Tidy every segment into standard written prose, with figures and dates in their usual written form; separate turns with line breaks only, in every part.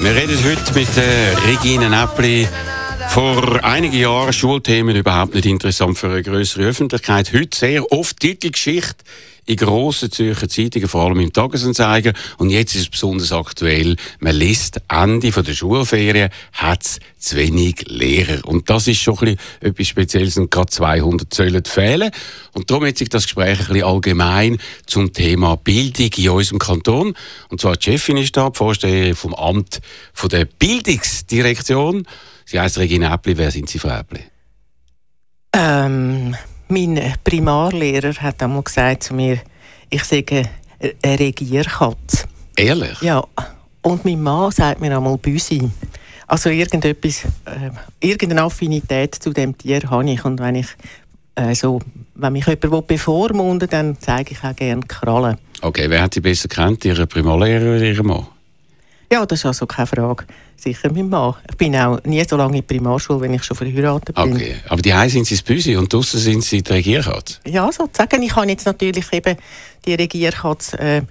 Wir reden heute mit Regine Näppli. Vor einigen Jahren Schulthemen überhaupt nicht interessant für eine grössere Öffentlichkeit. Heute sehr oft Titelgeschichte in grossen Zürcher Zeitungen, vor allem im Tagesanzeiger. Und jetzt ist es besonders aktuell. Man liest, Ende der Schulferien hat es zu wenig Lehrer. Und das ist schon ein bisschen etwas Spezielles und gerade 200 sollen fehlen. Und darum hat sich das Gespräch ein bisschen allgemein zum Thema Bildung in unserem Kanton. Und zwar die Chefin ist da, die Vorsteherin vom Amt von der Bildungsdirektion. Sie heisst Regine Näppli. Wer sind Sie, Frau Näppli?
Mein Primarlehrer hat einmal gesagt zu mir, ich sage eine Regierkatze.
Ehrlich?
Ja. Und mein Mann sagt mir einmal Büsi. Also irgendeine Affinität zu dem Tier habe ich. Und wenn mich jemand bevormunden will, dann zeige ich auch gerne Krallen. Okay,
wer hat Sie besser kennt, Ihre Primarlehrer oder Ihr Mann?
Ja, das ist also keine Frage. Sicher mein Mann. Ich bin auch nie so lange in der Primarschule, wenn ich schon verheiratet bin. Okay,
aber die Heim sind Sie das Büsi und draussen sind Sie die Regierkatze?
Ja, sozusagen. Ich habe jetzt natürlich eben die Regierkatze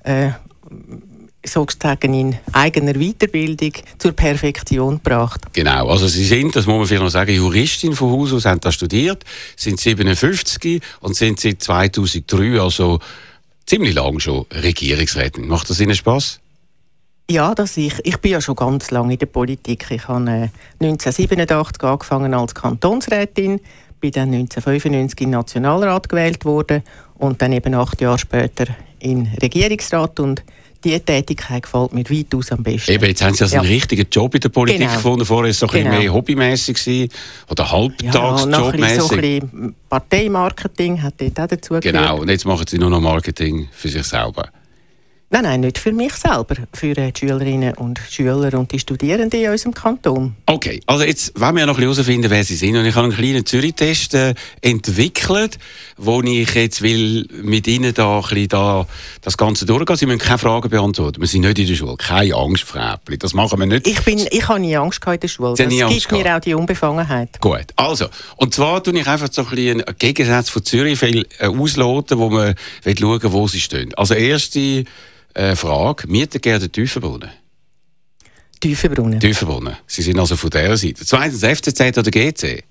sozusagen in eigener Weiterbildung zur Perfektion gebracht.
Genau, also Sie sind, das muss man vielleicht noch sagen, Juristin von Haus aus, haben da studiert, sind 57 und sind seit 2003, also ziemlich lang schon Regierungsrätin. Macht das Ihnen Spass?
Ja, ich bin ja schon ganz lange in der Politik. Ich habe 1987 angefangen als Kantonsrätin, bin dann 1995 in den Nationalrat gewählt worden und dann eben 8 Jahre später in den Regierungsrat. Und diese Tätigkeit gefällt mir weitaus am besten.
Eben, jetzt haben Sie also einen richtigen Job in der Politik gefunden. Vorher war es so ein bisschen mehr hobbymässig oder halbtagsjobmässig.
So ein bisschen Parteimarketing hat dort auch dazu gehört.
Genau, und jetzt machen Sie nur noch Marketing für sich selber.
Nein, nicht für mich selber, für die Schülerinnen und Schüler und die Studierenden in unserem Kanton.
Okay, also jetzt wollen wir noch ein bisschen herausfinden, wer Sie sind. Und ich habe einen kleinen Zürich-Test entwickelt, wo ich jetzt will mit Ihnen das Ganze durchgehen. Sie müssen keine Fragen beantworten. Wir sind nicht in der Schule. Keine Angst, Frau Näppli. Das machen wir nicht.
Ich habe nie Angst in der Schule. Das gibt mir auch die Unbefangenheit.
Gut, also. Und zwar tue ich einfach so ein bisschen einen Gegensatz von Zürich ausloten, wo man schauen will, wo sie stehen. Also erste Frage, mieten gerne Tiefenbrunnen? Tiefenbrunnen. Sie sind also von dieser Seite. Zweitens, FCZ oder GC?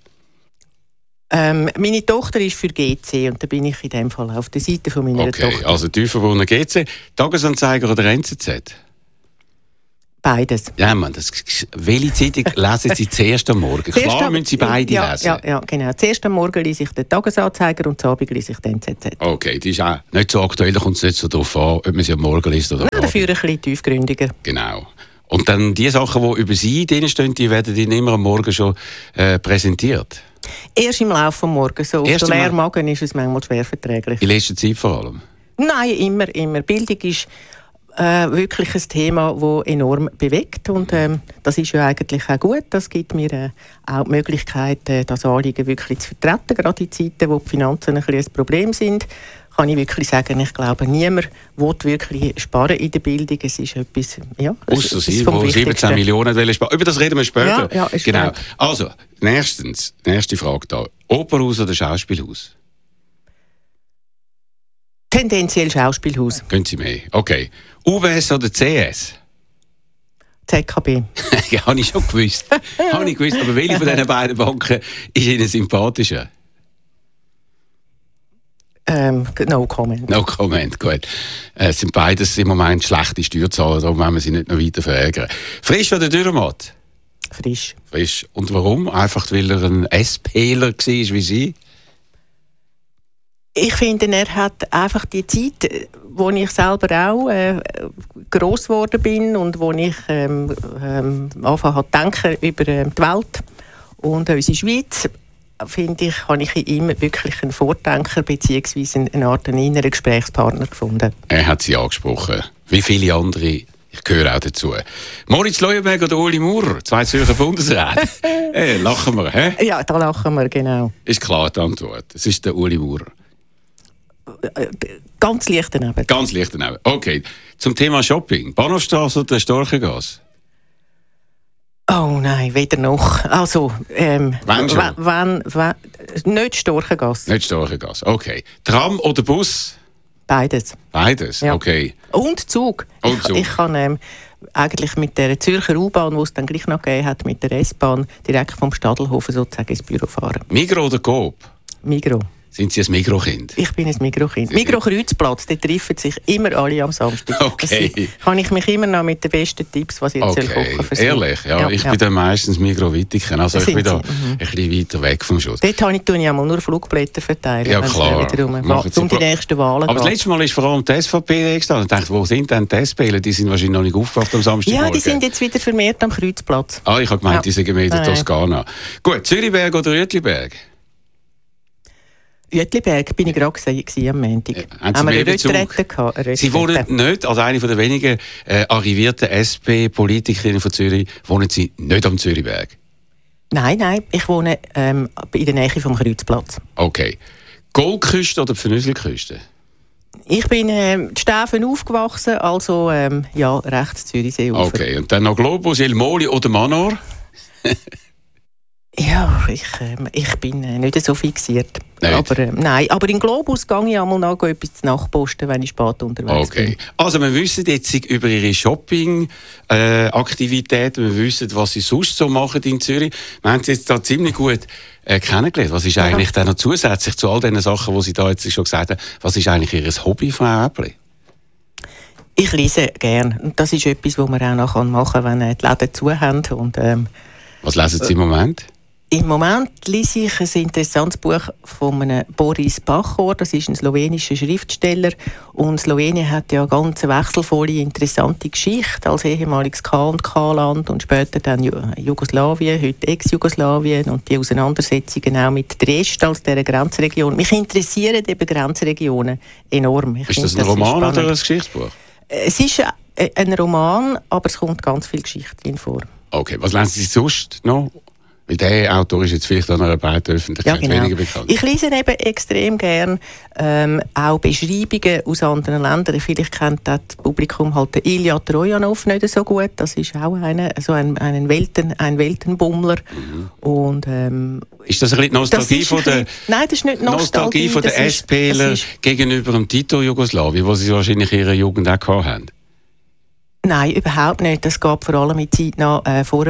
Meine Tochter ist für GC und da bin ich in dem Fall auf der Seite von meiner Tochter.
Okay, also Tiefenbrunnen, GC. Tagesanzeiger oder NZZ?
Beides.
Ja, Mann, welche Zeitung lesen Sie zuerst am Morgen? Klar müssen Sie beide lesen.
Ja, genau. Zuerst am Morgen lese ich den Tagesanzeiger und am Abend lese ich den NZZ.
Okay, die ist auch nicht so aktuell, da kommt es nicht so darauf an, ob man sie am Morgen liest oder
am dafür ein bisschen tiefgründiger.
Genau. Und dann die Sachen, die über Sie drinstehen, die werden Ihnen immer am Morgen schon präsentiert?
Erst im Laufe des Morgens. So auf den leeren Magen ist es manchmal schwer verträglich.
In letzter Zeit vor allem?
Nein, immer. Bildung ist wirklich ein Thema, das enorm bewegt und das ist ja eigentlich auch gut. Das gibt mir auch die Möglichkeit, das Anliegen wirklich zu vertreten, gerade in Zeiten, wo die Finanzen ein bisschen ein Problem sind. Kann ich wirklich sagen, ich glaube, niemand will wirklich sparen in der Bildung. Es ist etwas,
ausser Sie, die 17 Millionen sparen. Über das reden wir später.
Ja, ist
genau.
Gut.
Also, nächste Frage da. Opernhaus oder Schauspielhaus?
Tendenziell Schauspielhaus.
Gehen Sie mehr. Okay. UBS oder CS?
ZKB.
Ja, habe ich schon gewusst. Aber welche von diesen beiden Banken ist Ihnen sympathischer?
No comment.
No comment, gut. Es sind beides im Moment schlechte Steuerzahler, darum wollen wir sie nicht noch weiter verärgern. Frisch oder Dürrenmatt?
Frisch.
Und warum? Einfach, weil er ein SPler war wie Sie?
Ich finde, er hat einfach die Zeit, wo ich selber auch gross geworden bin und wo ich angefangen habe zu denken über die Welt und unsere Schweiz, finde ich, habe ich in ihm wirklich einen Vordenker bzw. eine Art inneren Gesprächspartner gefunden.
Er hat Sie angesprochen, wie viele andere. Ich gehöre auch dazu. Moritz Leuenberg oder Uli Maurer, 2 Zürcher Bundesräte. Lachen wir, hä?
Ja, da lachen wir, genau.
Ist klar die Antwort. Es ist der Uli Maurer.
Ganz leicht daneben.
Ganz leicht daneben. Okay. Zum Thema Shopping. Bahnhofstrasse oder Storchengasse?
Oh nein, weder noch. Also,
Wann schon?
Nicht Storchengasse.
Nicht Storchengasse, okay. Tram oder Bus?
Beides.
Beides, ja. Okay.
Und Zug. Ich kann eigentlich mit der Zürcher U-Bahn, die es dann gleich noch gegeben hat, mit der S-Bahn, direkt vom Stadelhofen sozusagen ins Büro fahren.
Migros oder Coop?
Migros.
Sind Sie ein Migros-Kind?
Ich bin ein Migros-Kind. Migros-Kreuzplatz, dort treffen sich immer alle am Samstag.
Okay.
Kann ich mich immer noch mit den besten Tipps, was ich jetzt kochen für Sie.
Ehrlich? Ja, ich bin dann meistens Migros-Wittigen. Also ich bin da ein bisschen weiter weg vom Schuss.
Dort tue ich einmal nur Flugblätter verteilen.
Ja, klar.
Um die nächsten Wahlen
Aber das letzte Mal ist vor allem die SVP gestanden. Ich dachte, wo sind denn die SPler? Die sind wahrscheinlich noch nicht aufgewacht am Samstag.
Ja, die sind jetzt wieder vermehrt am Kreuzplatz.
Ich habe gemeint, die sind mehr in der Toskana. Gut, Zürichberg oder Uetliberg?
Uetliberg bin ich gerade am Montag.
Haben wir eine Retrette gehabt? Sie wohnen nicht, als eine der wenigen arrivierten SP-Politikerinnen von Zürich, wohnen Sie nicht am Zürichberg? Nein, ich wohne in der Nähe vom Kreuzplatz. Okay. Goldküste oder Pfnüselküste? Ich bin in Stäfen aufgewachsen, also rechts Zürichsee-Ufer. Okay, und dann noch Globus, El Moli oder Manor? Ja, ich bin nicht so fixiert. Nicht. Aber in Globus gehe ich einmal noch etwas zu Nachposten, wenn ich spät unterwegs bin. Also wir wissen jetzt über Ihre Shopping-Aktivitäten, wir wissen, was Sie sonst so machen in Zürich. Wir haben Sie jetzt da ziemlich gut kennengelernt. Was ist eigentlich dann noch zusätzlich zu all den Sachen, die Sie da jetzt schon gesagt haben, was ist eigentlich Ihr Hobby, Frau Äppli? Ich lese gerne. Und das ist etwas, was man auch noch machen kann, wenn die Läden zu haben. Und, was lesen Sie im Moment? Im Moment lese ich ein interessantes Buch von einem Boris Pachor. Das ist ein slowenischer Schriftsteller. Und Slowenien hat ja eine ganz wechselvolle, interessante Geschichte als ehemaliges K- und K-Land und später dann Jugoslawien, heute Ex-Jugoslawien und die Auseinandersetzungen auch mit Dresden als dieser Grenzregion. Mich interessieren eben Grenzregionen enorm. Ist das ein Roman oder ein Geschichtsbuch? Es ist ein Roman, aber es kommt ganz viel Geschichte drin vor. Okay, was lesen Sie sonst noch? Weil der Autor ist jetzt vielleicht an einer breiten Öffentlichkeit weniger bekannt. Ich lese eben extrem gern auch Beschreibungen aus anderen Ländern. Vielleicht kennt das Publikum halt den Ilja Trojanov nicht so gut. Das ist auch ein Weltenbummler. Und, ist das ein bisschen Nostalgie von der... Nein, das ist nicht Nostalgie von der SPler gegenüber dem Tito Jugoslawien, wo sie wahrscheinlich in ihrer Jugend auch gehabt haben? Nein, überhaupt nicht. Das gab vor allem in Zeit nach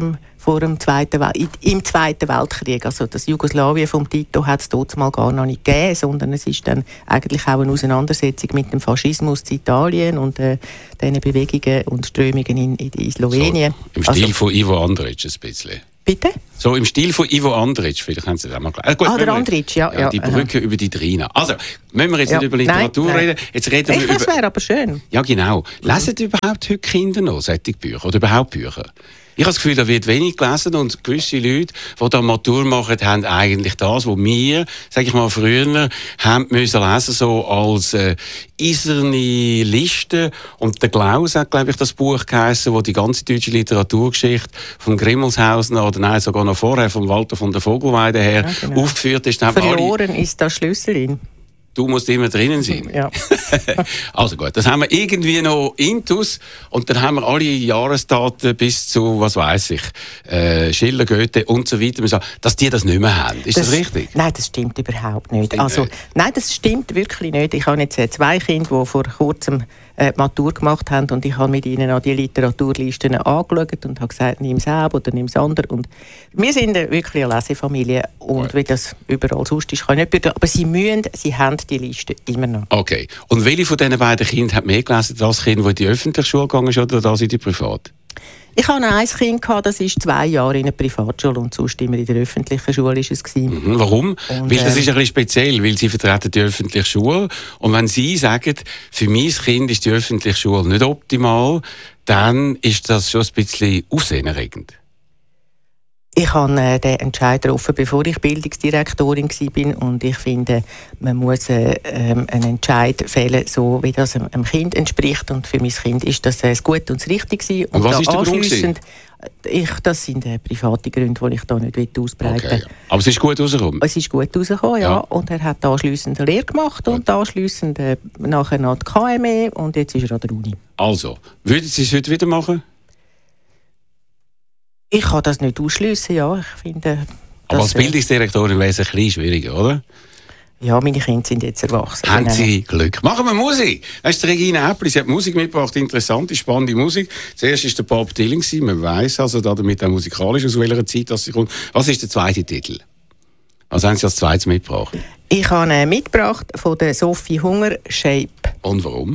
im Zweiten Weltkrieg. Also das Jugoslawien vom Tito hat es dort mal gar noch nicht gegeben, sondern es ist dann eigentlich auch eine Auseinandersetzung mit dem Faschismus in Italien und diesen Bewegungen und Strömungen in Slowenien. So, im Stil von Ivo Andrić ein bisschen. Bitte? So im Stil von Ivo Andrić, vielleicht haben Sie das auch mal gehört. Gut, der Andrić, ja. Die Brücke über die Drina. Also, müssen wir jetzt nicht über Literatur reden. Jetzt reden wir das wäre aber schön. Ja, genau. Lesen überhaupt heute Kinder noch solche Bücher oder überhaupt Bücher? Ich habe das Gefühl, da wird wenig gelesen und gewisse Leute, die da Matur machen, haben eigentlich das, was wir, sage ich mal, früher haben müssen lesen, so als eiserne Liste. Und der Klaus hat, glaube ich, das Buch geheissen, wo die ganze deutsche Literaturgeschichte von Grimmelshausen oder nein, sogar noch vorher, von Walter von der Vogelweide her, aufgeführt ist. Verloren ist das Schlüsselin. Du musst immer drinnen sein. Ja. Also gut, das haben wir irgendwie noch intus und dann haben wir alle Jahresdaten bis zu, was weiss ich, Schiller, Goethe und so weiter, dass die das nicht mehr haben. Ist das richtig? Nein, das stimmt überhaupt nicht. Nein, das stimmt wirklich nicht. Ich habe jetzt 2 Kinder, die vor kurzem die Matur gemacht haben und ich habe mit ihnen an die Literaturlisten angeschaut und habe gesagt, nimm es ab oder nimm es andere. Und wir sind wirklich eine Lesefamilie und wie das überall sonst ist, kann ich nicht, aber sie haben die Liste immer noch. Okay. Und welche von diesen beiden Kindern hat mehr gelesen, das Kind, das in die öffentliche Schule gegangen ist oder das in die private? Ich hatte ein Kind, das ist 2 Jahre in einer Privatschule und sonst immer in der öffentlichen Schule war es. Warum? Weil das ist ein bisschen speziell, weil Sie vertreten die öffentliche Schule und wenn Sie sagen, für mein Kind ist die öffentliche Schule nicht optimal, dann ist das schon ein bisschen aufsehenerregend. Ich habe den Entscheid getroffen, bevor ich Bildungsdirektorin war. Und ich finde, man muss einen Entscheid fällen, so wie das einem Kind entspricht. Und für mein Kind ist das gut und das Richtige. Und was ist der Grund? Das sind private Gründe, die ich da nicht ausbreiten will. Okay. Aber es ist gut rausgekommen? Es ist gut rausgekommen, ja. Und er hat anschliessend eine Lehre gemacht und anschliessend nachher noch die KME und jetzt ist er an der Uni. Also, würden Sie es heute wieder machen? Ich kann das nicht ausschliessen, ja. Ich finde, aber als Bildungsdirektorin wäre es ein bisschen schwieriger, oder?
Ja, meine Kinder sind jetzt erwachsen.
Haben Sie Glück. Machen wir Musik. Das ist Regina Äppli. Sie hat Musik mitgebracht, interessante, spannende Musik. Zuerst war der Bob Dylan. Man weiss also damit auch musikalisch, aus welcher Zeit das sie kommt. Was ist der zweite Titel? Was haben Sie als zweites mitgebracht?
Ich habe mitgebracht von der Sophie Hunger, «Shape».
Und warum?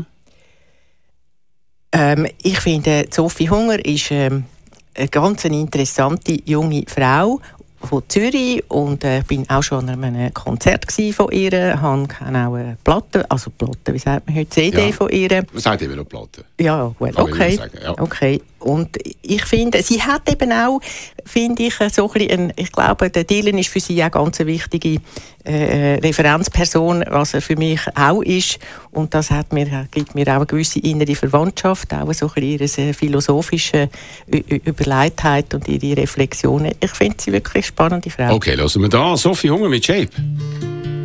Ich finde, Sophie Hunger ist eine ganz interessante junge Frau von Zürich und bin auch schon an einem Konzert von ihr. Habe auch eine Platte, wie sagt man heute, CD von ihr.
Man sagt immer noch Platte.
Ja, gut, okay. Sagen, ja. Okay. Und ich finde, sie hat eben auch, finde ich, so ein bisschen, ich glaube, der Dylan ist für sie auch ganz eine wichtige Referenzperson, was er für mich auch ist. Und das gibt mir auch eine gewisse innere Verwandtschaft, auch so ein bisschen ihre philosophische Überleitheit und ihre Reflexionen. Ich finde sie wirklich eine spannende Frau.
Okay, hören wir da Sophie Hunger mit «Shape».